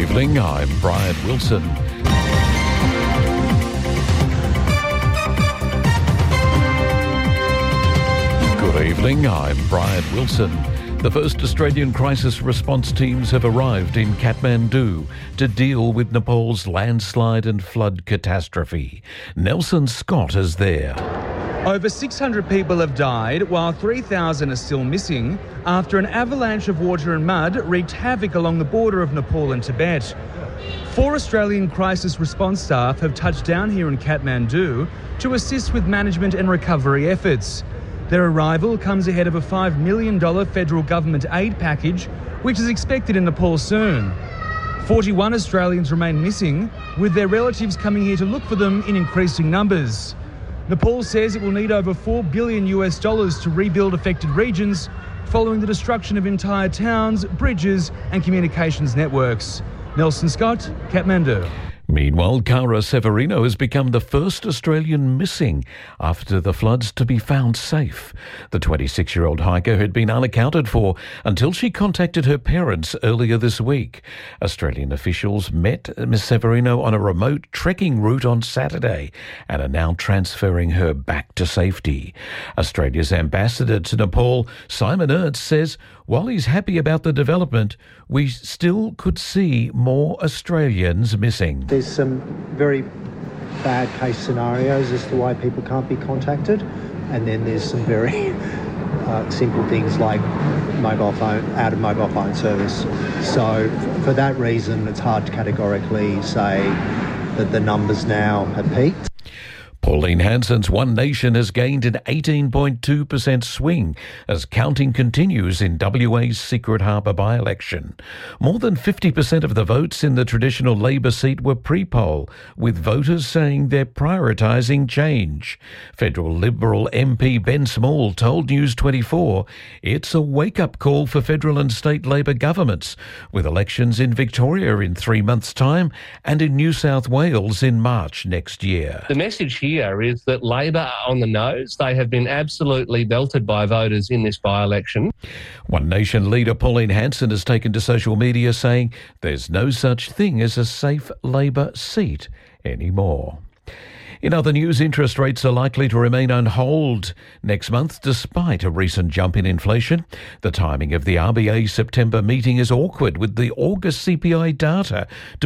evening, I'm Brian Wilson. Good evening, I'm Brian Wilson. The first Australian crisis response teams have arrived in Kathmandu to deal with Nepal's landslide and flood catastrophe. Nelson Scott is there. Over 600 people have died, while 3,000 are still missing after an avalanche of water and mud wreaked havoc along the border of Nepal and Tibet. 4 Australian crisis response staff have touched down here in Kathmandu to assist with management and recovery efforts. Their arrival comes ahead of a $5 million federal government aid package, which is expected in Nepal soon. 41 Australians remain missing, with their relatives coming here to look for them in increasing numbers. Nepal says it will need over $4 billion to rebuild affected regions following the destruction of entire towns, bridges and communications networks. Nelson Scott, Kathmandu. Meanwhile, Cara Severino has become the first Australian missing after the floods to be found safe. The 26-year-old hiker had been unaccounted for until she contacted her parents earlier this week. Australian officials met Ms. Severino on a remote trekking route on Saturday and are now transferring her back to safety. Australia's ambassador to Nepal, Simon Ernst, says while he's happy about the development, we still could see more Australians missing. There's some very bad case scenarios as to why people can't be contacted, and then there's some very simple things like mobile phone service. So for that reason, it's hard to categorically say that the numbers now have peaked. Pauline Hanson's One Nation has gained an 18.2% swing as counting continues in WA's Secret Harbour by-election. More than 50% of the votes in the traditional Labor seat were pre-poll, with voters saying they're prioritising change. Federal Liberal MP Ben Small told News 24 it's a wake-up call for federal and state Labor governments, with elections in Victoria in 3 months' time and in New South Wales in March next year. The message here is that Labor are on the nose. They have been absolutely belted by voters in this by-election. One Nation leader Pauline Hanson has taken to social media saying there's no such thing as a safe Labor seat anymore. In other news, interest rates are likely to remain on hold next month despite a recent jump in inflation. The timing of the RBA September meeting is awkward with the August CPI data